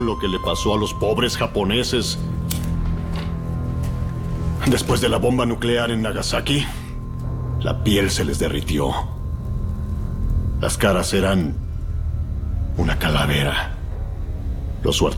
lo que le pasó a los pobres japoneses después de la bomba nuclear en Nagasaki? La piel se les derritió. Las caras eran una calavera. Los suertudos